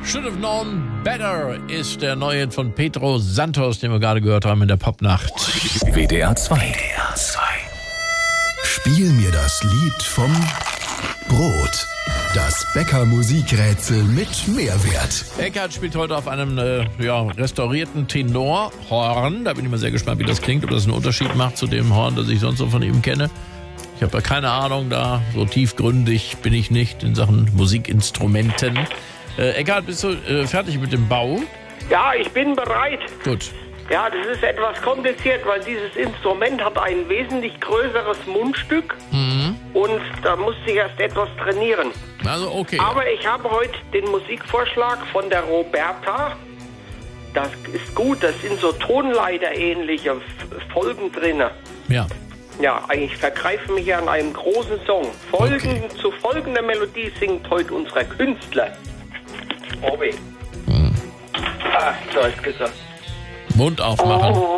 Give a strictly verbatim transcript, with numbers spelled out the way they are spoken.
Should Have Known Better ist der neue Hit von Pedro Santos, den wir gerade gehört haben in der Popnacht. W D R zwei. W D R zwei. Spiel mir das Lied vom Brot. Das Bäcker-Musikrätsel mit Mehrwert. Eckart spielt heute auf einem äh, ja, restaurierten Tenorhorn. Da bin ich mal sehr gespannt, wie das klingt, ob das einen Unterschied macht zu dem Horn, das ich sonst so von ihm kenne. Ich habe ja keine Ahnung da, so tiefgründig bin ich nicht in Sachen Musikinstrumenten. Äh, Eckart, bist du äh, fertig mit dem Bau? Ja, ich bin bereit. Gut. Ja, das ist etwas kompliziert, weil dieses Instrument hat ein wesentlich größeres Mundstück Mhm. und da musste ich erst etwas trainieren. Also okay. Aber ich habe heute den Musikvorschlag von der Roberta. Das ist gut, das sind so Tonleiter-ähnliche F- Folgen drin. Ja. Ja, ich vergreife mich hier an einem großen Song. Folgen, Okay. Zu folgender Melodie singt heute unser Künstler. Robby. Mhm. Ah, so ist gesagt. Mund aufmachen.